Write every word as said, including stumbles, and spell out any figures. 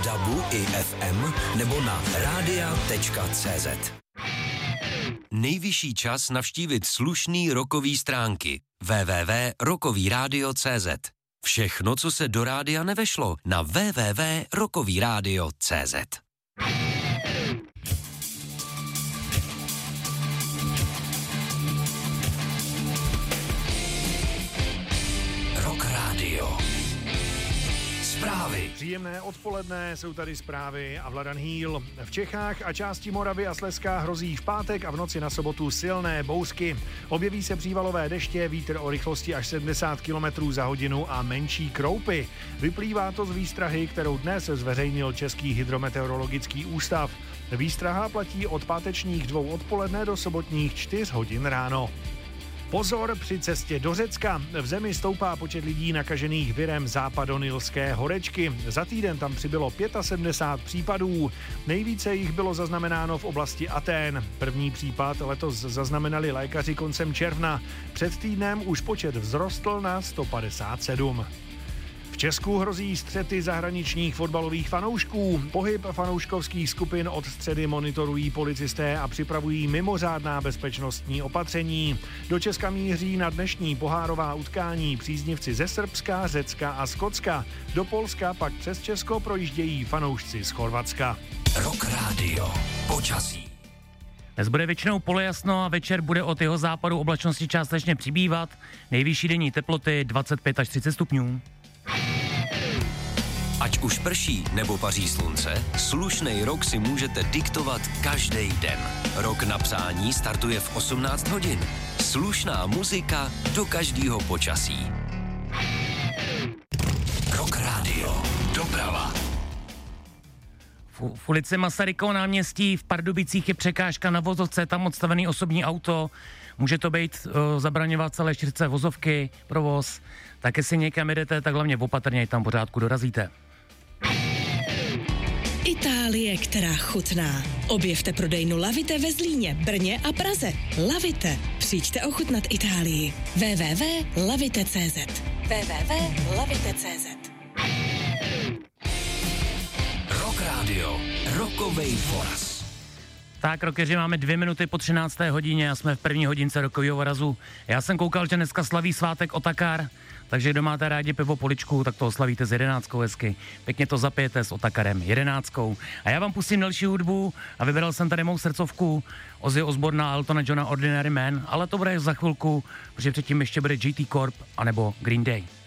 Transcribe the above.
dabu i ef em nebo na rádia tečka cé zet. Nejvyšší čas navštívit slušný rockový stránky w w w tečka rockový rádio tečka cé zet. Všechno, co se do rádia nevešlo, na w w w tečka rockový rádio tečka cé zet. Rock Radio. Zprávy. Příjemné odpoledne, jsou tady zprávy a Vladan Hýl. V Čechách a části Moravy a Slezska hrozí v pátek a v noci na sobotu silné bouřky. Objeví se přívalové deště, vítr o rychlosti až sedmdesát kilometrů za hodinu a menší kroupy. Vyplývá to z výstrahy, kterou dnes zveřejnil Český hydrometeorologický ústav. Výstraha platí od pátečních dvou odpoledne do sobotních čtyř hodin ráno. Pozor při cestě do Řecka. V zemi stoupá počet lidí nakažených virem západonilské horečky. Za týden tam přibylo sedmdesát pět případů. Nejvíce jich bylo zaznamenáno v oblasti Atén. První případ letos zaznamenali lékaři koncem června. Před týdnem už počet vzrostl na sto padesát sedm. V Česku hrozí střety zahraničních fotbalových fanoušků. Pohyb fanouškovských skupin od středy monitorují policisté a připravují mimořádná bezpečnostní opatření. Do Česka míří na dnešní pohárová utkání příznivci ze Srbska, Řecka a Skotska. Do Polska pak přes Česko projíždějí fanoušci z Chorvatska. Rock Radio. Počasí. Dnes bude většinou polojasno a večer bude od jeho západu oblačnosti částečně přibývat. Nejvyšší denní teploty dvacet pět až třicet stupňů. Ať už prší nebo paří slunce, slušnej rok si můžete diktovat každý den. Rok na přání startuje v osmnáct hodin. Slušná muzika do každého počasí. Rock Radio. Doprava. V ulici Masarykova náměstí v Pardubicích je překážka na vozovce, tam odstavený osobní auto. Může to být uh, zabraňovat celé čtyřce vozovky, provoz. Tak jestli někam jedete, tak hlavně opatrně, ať tam pořádku dorazíte. Itálie, která chutná. Objevte prodejnu Lavite ve Zlíně, Brně a Praze. Lavite. Přijďte ochutnat Itálii. w w w tečka lavite tečka cé zet w w w tečka lavite tečka cé zet. Rock Radio. Rockovej voraz. Tak, rockeři, máme dvě minuty po třinácté hodině a jsme v první hodince rokového vorazu. Já jsem koukal, že dneska slaví svátek Otakar, takže kdo máte rádi pivo poličku, tak to oslavíte s jedenáctkou hezky. Pěkně to zapijete s Otakarem, jedenáctkou. A já vám pustím další hudbu a vybral jsem tady mou srdcovku Ozzy Osbourna a Eltona Johna Ordinary Man, ale to bude za chvilku, protože předtím ještě bude J T Corp anebo Green Day.